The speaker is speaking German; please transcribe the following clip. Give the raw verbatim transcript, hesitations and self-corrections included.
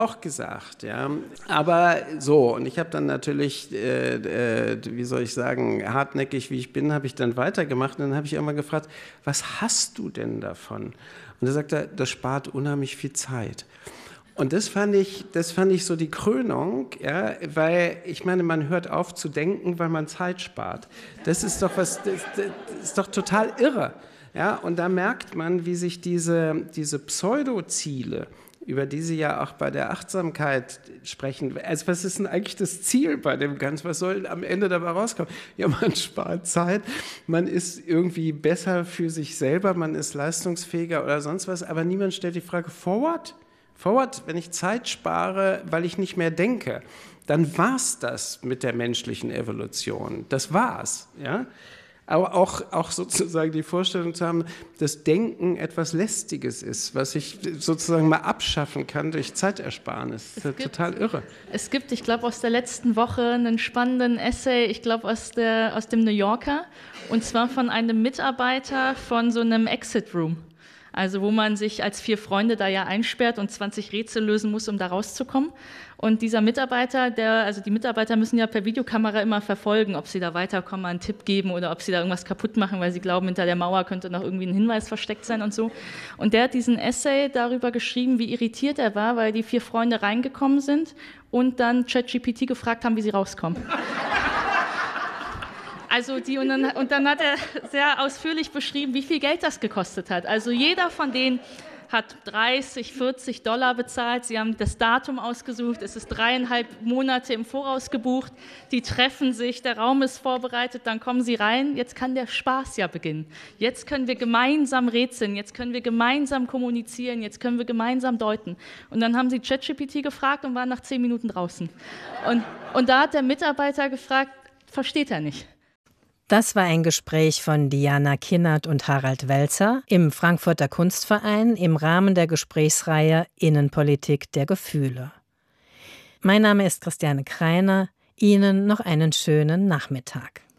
auch gesagt, ja. Aber so, und ich habe dann natürlich, äh, äh, wie soll ich sagen, hartnäckig wie ich bin, habe ich dann weitergemacht. Und dann habe ich irgendwann gefragt, was hast du denn davon? Und da sagt er, das spart unheimlich viel Zeit. Und das fand ich, das fand ich so die Krönung, ja, weil ich meine, man hört auf zu denken, weil man Zeit spart. Das ist doch was, das, das ist doch total irre. Ja, und da merkt man, wie sich diese, diese Pseudoziele, über die Sie ja auch bei der Achtsamkeit sprechen. Also was ist denn eigentlich das Ziel bei dem Ganzen? Was soll am Ende dabei rauskommen? Ja, man spart Zeit, man ist irgendwie besser für sich selber, man ist leistungsfähiger oder sonst was, aber niemand stellt die Frage, forward? Forward, wenn ich Zeit spare, weil ich nicht mehr denke, dann war's das mit der menschlichen Evolution. Das war's, ja? Aber auch, auch sozusagen die Vorstellung zu haben, dass Denken etwas Lästiges ist, was ich sozusagen mal abschaffen kann durch Zeitersparnis. Das ist ja gibt, total irre. Es gibt, ich glaube, aus der letzten Woche einen spannenden Essay, ich glaube, aus, der, aus dem New Yorker, und zwar von einem Mitarbeiter von so einem Exit Room. Also wo man sich als vier Freunde da ja einsperrt und zwanzig Rätsel lösen muss, um da rauszukommen. Und dieser Mitarbeiter, der, also die Mitarbeiter müssen ja per Videokamera immer verfolgen, ob sie da weiterkommen, einen Tipp geben oder ob sie da irgendwas kaputt machen, weil sie glauben, hinter der Mauer könnte noch irgendwie ein Hinweis versteckt sein und so. Und der hat diesen Essay darüber geschrieben, wie irritiert er war, weil die vier Freunde reingekommen sind und dann ChatGPT gefragt haben, wie sie rauskommen. Also die, und, dann, und dann hat er sehr ausführlich beschrieben, wie viel Geld das gekostet hat. Also jeder von denen hat dreißig, vierzig Dollar bezahlt. Sie haben das Datum ausgesucht. Es ist dreieinhalb Monate im Voraus gebucht. Die treffen sich, der Raum ist vorbereitet, dann kommen sie rein. Jetzt kann der Spaß ja beginnen. Jetzt können wir gemeinsam rätseln, jetzt können wir gemeinsam kommunizieren, jetzt können wir gemeinsam deuten. Und dann haben sie ChatGPT gefragt und waren nach zehn Minuten draußen. Und, und da hat der Mitarbeiter gefragt, versteht er nicht. Das war ein Gespräch von Diana Kinnert und Harald Welzer im Frankfurter Kunstverein im Rahmen der Gesprächsreihe Innenpolitik der Gefühle. Mein Name ist Christiane Kreiner. Ihnen noch einen schönen Nachmittag.